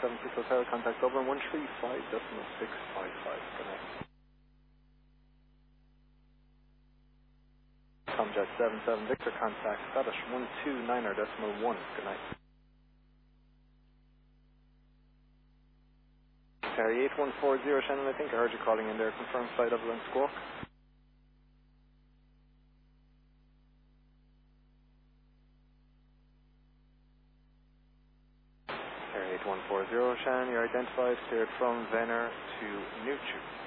76 Hotel, contact Dublin 135.655. Good night. Comjet 77 Victor, contact Scottish 129.1. Good night. Harry 8140 Shannon, I think I heard you calling in there. Confirm flight Dublin Squawk. Harry 8140 Shannon, you're identified, cleared from Venner to Newchew.